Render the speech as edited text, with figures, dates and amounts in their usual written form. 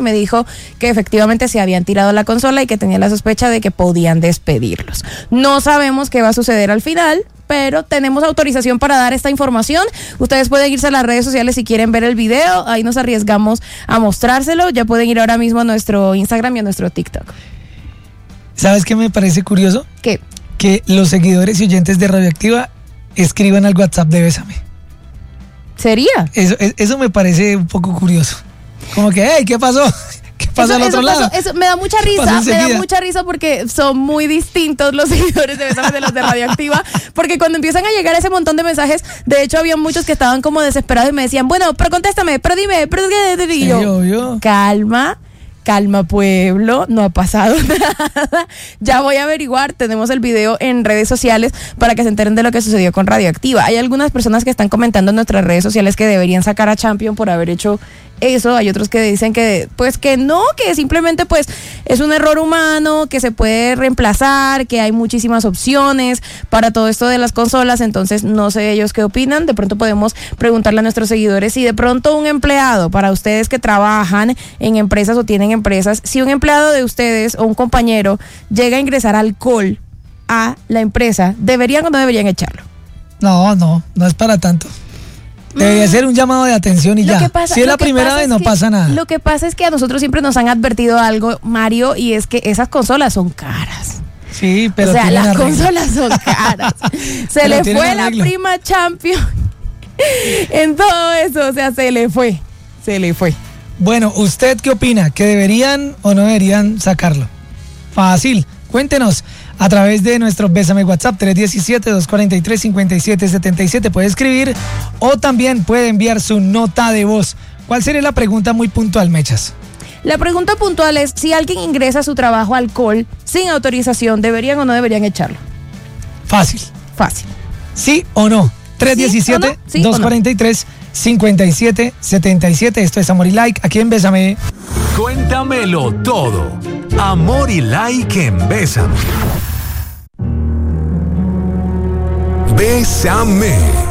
me dijo que efectivamente se habían tirado la consola y que tenía la sospecha de que podían despedirlos. No sabemos qué va a suceder al final, pero tenemos autorización para dar esta información. Ustedes pueden irse a las redes sociales si quieren ver el video, ahí nos arriesgamos a mostrárselo. Ya pueden ir ahora mismo a nuestro Instagram y a nuestro TikTok. ¿Sabes qué me parece curioso? ¿Qué? Que los seguidores y oyentes de Radioactiva escriban al WhatsApp de Bésame. ¿Sería? Eso me parece un poco curioso. Como que, hey, ¿qué pasó? ¿Qué pasó al otro lado? Eso me da mucha risa, porque son muy distintos los seguidores de Bésame de los de Radioactiva, porque cuando empiezan a llegar ese montón de mensajes, de hecho había muchos que estaban como desesperados y me decían, bueno, pero contéstame, pero dime, pero qué, y yo, calma pueblo, no ha pasado nada, ya voy a averiguar, tenemos el video en redes sociales para que se enteren de lo que sucedió con Radioactiva. Hay algunas personas que están comentando en nuestras redes sociales que deberían sacar a Champion por haber hecho eso, hay otros que dicen que pues que no, que simplemente pues es un error humano, que se puede reemplazar, que hay muchísimas opciones para todo esto de las consolas. Entonces no sé ellos qué opinan. De pronto podemos preguntarle a nuestros seguidores si de pronto un empleado, para ustedes que trabajan en empresas o tienen empresas, si un empleado de ustedes o un compañero llega a ingresar alcohol a la empresa, ¿deberían o no deberían echarlo? No es para tanto. Debería ser un llamado de atención y ya. Si es la primera vez, no pasa nada. Lo que pasa es que a nosotros siempre nos han advertido algo, Mario, y es que esas consolas son caras. Sí, pero o sea, las consolas son caras. Se le fue la prima Champion en todo eso, o sea, se le fue. Bueno, ¿usted qué opina? ¿Que deberían o no deberían sacarlo? Fácil, cuéntenos a través de nuestro Bésame WhatsApp 317-243-5777. Puede escribir o también puede enviar su nota de voz. ¿Cuál sería la pregunta muy puntual, Mechas? La pregunta puntual es, si alguien ingresa a su trabajo alcohol sin autorización, ¿deberían o no deberían echarlo? Fácil. ¿Sí o no? 317-243-5777. Esto es Amor y Like, aquí en Bésame. Cuéntamelo todo. Amor y Like en Bésame. Bésame.